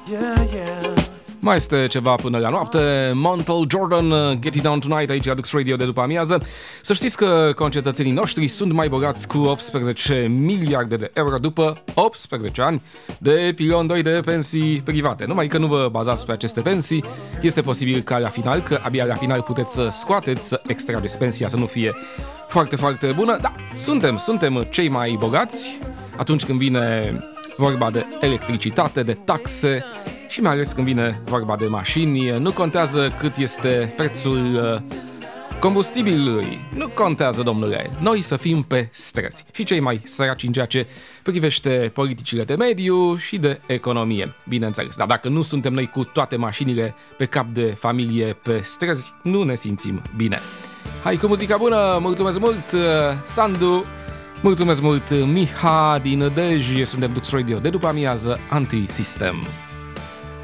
Mai este ceva până la noapte. Montel Jordan, Get It Down Tonight, aici la Dux Radio de după amiază. Să știți că concetățenii noștri sunt mai bogați cu 18 miliarde de euro după 18 ani de pilon 2 de pensii private. Numai că nu vă bazați pe aceste pensii, este posibil ca la final, că abia la final puteți să scoateți, să extrageți pensia, să nu fie foarte, foarte bună. Da, suntem cei mai bogați atunci când vine vorba de electricitate, de taxe și mai ales când vine vorba de mașini. Nu contează cât este prețul combustibilului. Nu contează, domnule. Noi să fim pe străzi. Și cei mai săraci în ceea ce privește politicile de mediu și de economie, bineînțeles. Dar dacă nu suntem noi cu toate mașinile pe cap de familie pe străzi, nu ne simțim bine. Hai cu muzica bună, mulțumesc mult, Sandu, mulțumesc mult, Miha din Dej, suntem Dux Radio de după amiază, Anti-System.